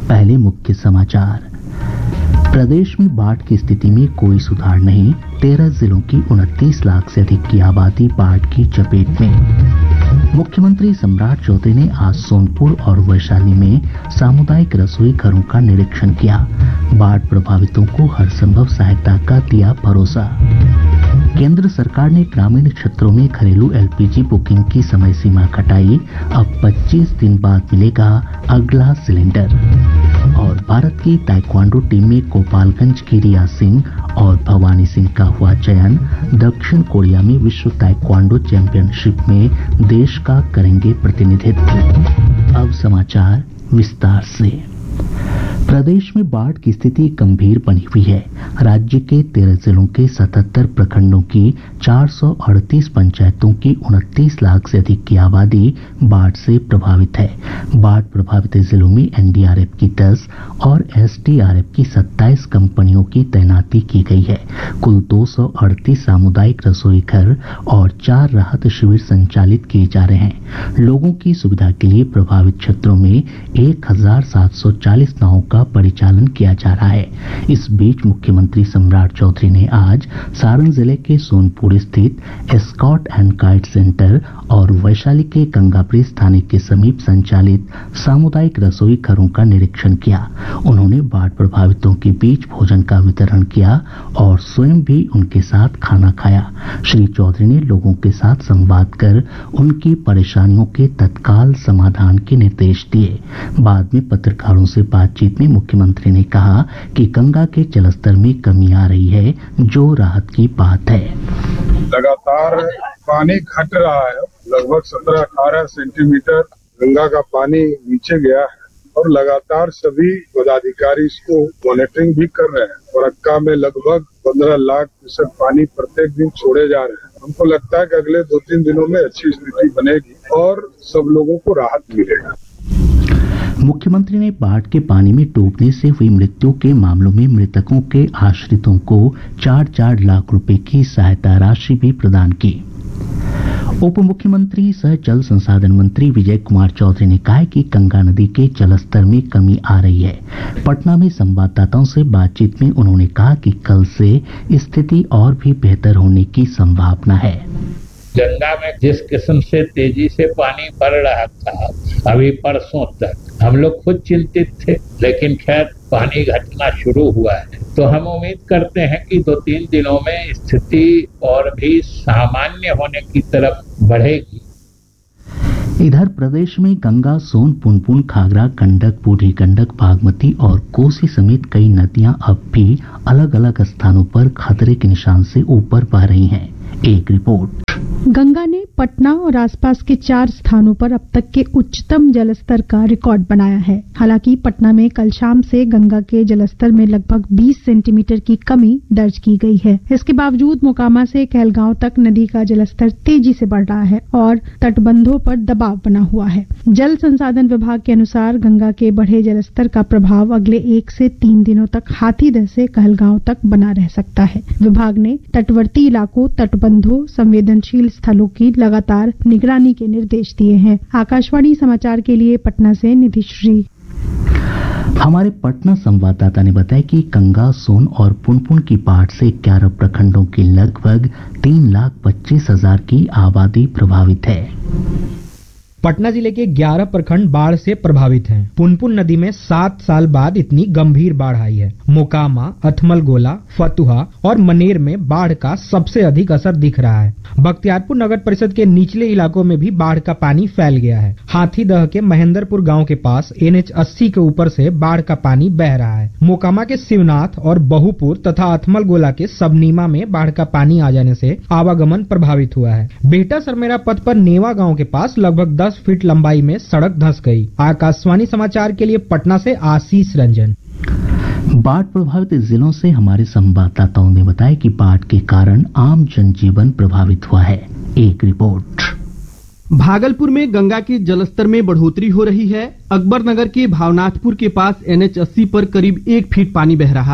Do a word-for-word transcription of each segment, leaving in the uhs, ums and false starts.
पहले मुख्य समाचार। प्रदेश में बाढ़ की स्थिति में कोई सुधार नहीं। तेरह जिलों की उनतीस लाख से अधिक की आबादी बाढ़ की चपेट में। मुख्यमंत्री सम्राट चौधरी ने आज सोनपुर और वैशाली में सामुदायिक रसोई घरों का निरीक्षण किया। बाढ़ प्रभावितों को हर संभव सहायता का दिया भरोसा। केंद्र सरकार ने ग्रामीण क्षेत्रों में घरेलू एलपीजी बुकिंग की समय सीमा घटाई। अब पच्चीस दिन बाद मिलेगा अगला सिलेंडर। और भारत की ताइक्वांडो टीम में गोपालगंज की रिया सिंह और भवानी सिंह का हुआ चयन। दक्षिण कोरिया में विश्व ताइक्वांडो चैंपियनशिप में देश का करेंगे प्रतिनिधित्व। अब समाचार विस्तार से। प्रदेश में बाढ़ की स्थिति गंभीर बनी हुई है। राज्य के तेरह जिलों के सतहत्तर प्रखंडों की चार सौ अड़तीस पंचायतों की उनतीस लाख से अधिक की आबादी बाढ़ से प्रभावित है। बाढ़ प्रभावित जिलों में एनडीआरएफ की दस और एसडीआरएफ की सत्ताईस कंपनियों की तैनाती की गई है। कुल दो सौ अड़तीस सामुदायिक रसोई घर और चार राहत शिविर संचालित किए जा रहे हैं। लोगों की सुविधा के लिए प्रभावित क्षेत्रों में एक हजार सात सौ चालीस नावों का परिचालन किया जा रहा है। इस बीच मुख्यमंत्री सम्राट चौधरी ने आज सारण जिले के सोनपुर स्थित एस्कॉट एंड गाइड सेंटर और वैशाली के गंगाब्रिज थाने के समीप संचालित सामुदायिक रसोई घरों का निरीक्षण किया। उन्होंने बाढ़ प्रभावितों के बीच भोजन का वितरण किया और स्वयं भी उनके साथ खाना खाया। श्री चौधरी ने लोगों के साथ संवाद कर उनकी परेशानियों के तत्काल समाधान के निर्देश दिए। बाद में पत्रकारों से बातचीत में मुख्यमंत्री ने कहा कि गंगा के जलस्तर में कमी आ रही है, जो राहत की बात है। लगातार पानी घट रहा है। लगभग सत्रह अठारह सेंटीमीटर गंगा का पानी नीचे गया है और लगातार सभी पदाधिकारी इसको मॉनिटरिंग भी कर रहे हैं। फरक्का में लगभग पंद्रह लाख क्यूसेक पानी प्रत्येक दिन छोड़े जा रहे हैं। हमको लगता है कि अगले दो तीन दिनों में अच्छी स्थिति बनेगी और सब लोगों को राहत मिलेगा। मुख्यमंत्री ने बाढ़ के पानी में डूबने से हुई मृत्यु के मामलों में मृतकों के आश्रितों को चार चार लाख रुपए की सहायता राशि भी प्रदान की। उप मुख्यमंत्री सह जल संसाधन मंत्री विजय कुमार चौधरी ने कहा है कि गंगा नदी के जलस्तर में कमी आ रही है। पटना में संवाददाताओं से बातचीत में उन्होंने कहा कि कल से स्थिति और भी बेहतर होने की संभावना है। गंगा में जिस किस्म से तेजी से पानी बढ़ रहा था, अभी परसों तक हम लोग खुद चिंतित थे, लेकिन खैर पानी घटना शुरू हुआ है, तो हम उम्मीद करते हैं कि दो तीन दिनों में स्थिति और भी सामान्य होने की तरफ बढ़ेगी। इधर प्रदेश में गंगा, सोन, पुनपुन, घाघरा, गंडक, बूढ़ी गंडक, बागमती और कोसी समेत कई नदियां अब भी अलग अलग स्थानों पर खतरे के निशान से ऊपर बह रही हैं। एक रिपोर्ट। गंगा ने पटना और आसपास के चार स्थानों पर अब तक के उच्चतम जलस्तर का रिकॉर्ड बनाया है। हालांकि पटना में कल शाम से गंगा के जलस्तर में लगभग बीस सेंटीमीटर की कमी दर्ज की गई है। इसके बावजूद मोकामा से कहलगांव तक नदी का जलस्तर तेजी से बढ़ रहा है और तटबंधों पर दबाव बना हुआ है। जल संसाधन विभाग के अनुसार गंगा के बढ़े जलस्तर का प्रभाव अगले एक से तीन दिनों तक हाथीदह से कहलगांव तक बना रह सकता है। विभाग ने तटवर्ती इलाकों, तटबंधों, संवेदनशील स्थलों की लगातार निगरानी के निर्देश दिए हैं। आकाशवाणी समाचार के लिए पटना से निधि श्री। हमारे पटना संवाददाता ने बताया कि गंगा, सोन और पुनपुन की बाढ़ से ग्यारह प्रखंडों की लगभग तीन लाख पच्चीस हजार की आबादी प्रभावित है। पटना जिले के ग्यारह प्रखंड बाढ़ से प्रभावित हैं। पुनपुन नदी में सात साल बाद इतनी गंभीर बाढ़ आई है। मोकामा, अथमलगोला, फतुहा और मनेर में बाढ़ का सबसे अधिक असर दिख रहा है। बख्तियारपुर नगर परिषद के निचले इलाकों में भी बाढ़ का पानी फैल गया है। हाथीदह के महेंद्रपुर गांव के पास एन एच अस्सी के ऊपर से बाढ़ का पानी बह रहा है। मोकामा के शिवनाथ और बहुपुर तथा अथमलगोला के सबनीमा में बाढ़ का पानी आ जाने से आवागमन प्रभावित हुआ है। बेहटा सरमेरा पथ पर नेवा गाँव के पास लगभग दस फीट लंबाई में सड़क धंस गई। आकाशवाणी समाचार के लिए पटना से आशीष रंजन। बाढ़ प्रभावित जिलों से हमारे संवाददाताओं ने बताया कि बाढ़ के कारण आम जनजीवन प्रभावित हुआ है। एक रिपोर्ट। भागलपुर में गंगा के जलस्तर में बढ़ोतरी हो रही है। अकबर नगर के भावनाथपुर के पास एन एच अस्सी पर करीब एक फीट पानी बह रहा है।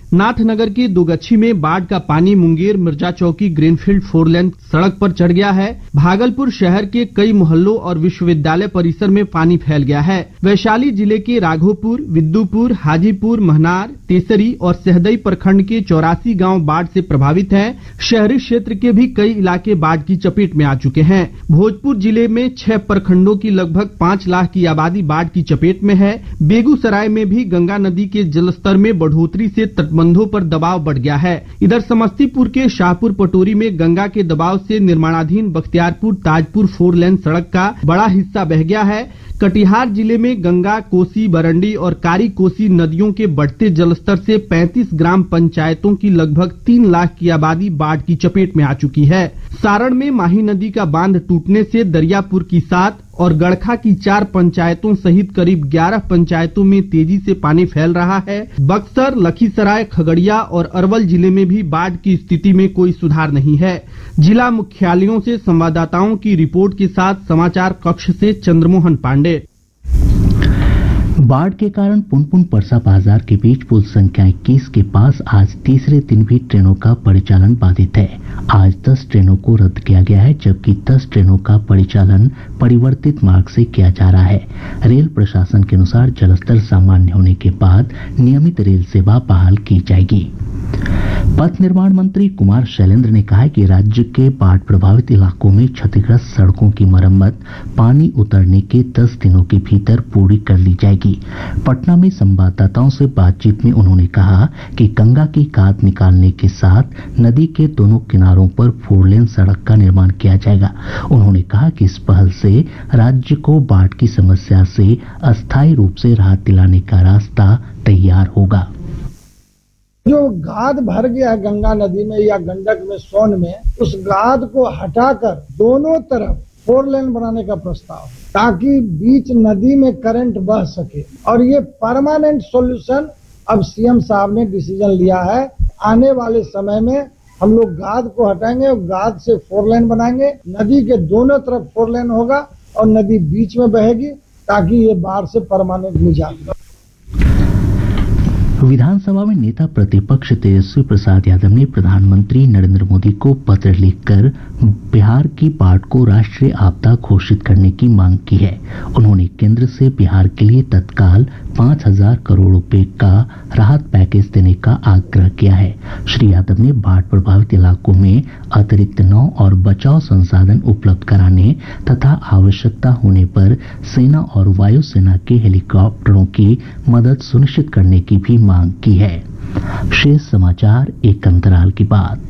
नाथनगर के दुगच्छी में बाढ़ का पानी Munger Mirza Chowki greenfield four lane सड़क पर चढ़ गया है। भागलपुर शहर के कई मोहल्लों और विश्वविद्यालय परिसर में पानी फैल गया है। वैशाली जिले के राघोपुर, विद्युपुर, हाजीपुर, महनार, तेसरी और सहदई प्रखंड के चौरासी गांव बाढ़ से प्रभावित हैं। शहरी क्षेत्र के भी कई इलाके बाढ़ की चपेट में आ चुके हैं। भोजपुर जिले में छह प्रखंडों की लगभग पाँच लाख की आबादी बाढ़ की चपेट में है। बेगूसराय में भी गंगा नदी के जलस्तर में बढ़ोतरी से तटबंधों पर दबाव बढ़ गया है। इधर समस्तीपुर के शाहपुर पटोरी में गंगा के दबाव से निर्माणाधीन बख्तियारपुर ताजपुर फोर लेन सड़क का बड़ा हिस्सा बह गया है। कटिहार जिले में गंगा, कोसी, बरंडी और कारी कोसी नदियों के बढ़ते जलस्तर से पैंतीस ग्राम पंचायतों की लगभग तीन लाख की आबादी बाढ़ की चपेट में आ चुकी है। सारण में माही नदी का बांध टूटने से दरियापुर की सात और गड़खा की चार पंचायतों सहित करीब ग्यारह पंचायतों में तेजी से पानी फैल रहा है। बक्सर, लखीसराय, खगड़िया और अरवल जिले में भी बाढ़ की स्थिति में कोई सुधार नहीं है। जिला मुख्यालयों से संवाददाताओं की रिपोर्ट के साथ समाचार कक्ष से चंद्रमोहन पांडे। बाढ़ के कारण पुनपुन परसा बाजार के बीच पुल संख्या इक्कीस के पास आज तीसरे दिन भी ट्रेनों का परिचालन बाधित है। आज दस ट्रेनों को रद्द किया गया है, जबकि दस ट्रेनों का परिचालन परिवर्तित मार्ग से किया जा रहा है। रेल प्रशासन के अनुसार जलस्तर सामान्य होने के बाद नियमित रेल सेवा बहाल की जाएगी। पथ निर्माण मंत्री कुमार शैलेंद्र ने कहा है कि राज्य के बाढ़ प्रभावित इलाकों में क्षतिग्रस्त सड़कों की मरम्मत पानी उतरने के दस दिनों के भीतर पूरी कर ली जाएगी। पटना में संवाददाताओं से बातचीत में उन्होंने कहा कि गंगा की खाद निकालने के साथ नदी के दोनों किनारों पर फोर लेन सड़क का निर्माण किया जाएगा। उन्होंने कहा कि इस पहल से राज्य को बाढ़ की समस्या से अस्थायी रूप से राहत दिलाने का रास्ता तैयार होगा। जो गाद भर गया है गंगा नदी में या गंडक में, सोन में, उस गाद को हटाकर दोनों तरफ फोर लेन बनाने का प्रस्ताव, ताकि बीच नदी में करंट बह सके। और ये परमानेंट सॉल्यूशन अब सीएम साहब ने डिसीजन लिया है। आने वाले समय में हम लोग गाद को हटाएंगे और गाद से फोर लेन बनाएंगे। नदी के दोनों तरफ फोर लेन होगा और नदी बीच में बहेगी, ताकि ये बाढ़ से परमानेंट निजात। विधानसभा में नेता प्रतिपक्ष तेजस्वी प्रसाद यादव ने प्रधानमंत्री नरेंद्र मोदी को पत्र लिखकर बिहार की बाढ़ को राष्ट्रीय आपदा घोषित करने की मांग की है। उन्होंने केंद्र से बिहार के लिए तत्काल पाँच हजार करोड़ रुपए का राहत पैकेज देने का आग्रह किया है। श्री यादव ने बाढ़ प्रभावित इलाकों में अतिरिक्त नाव और बचाव संसाधन उपलब्ध कराने तथा आवश्यकता होने पर सेना और वायुसेना के हेलीकॉप्टरों की मदद सुनिश्चित करने की भी मांग की है। शेष समाचार एक अंतराल के बाद।